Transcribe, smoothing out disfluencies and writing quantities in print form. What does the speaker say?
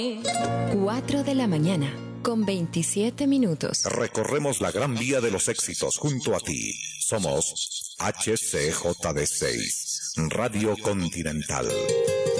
4 de la mañana, con 27 minutos. Recorremos la gran vía de los éxitos junto a ti. Somos HCJD6, Radio Continental.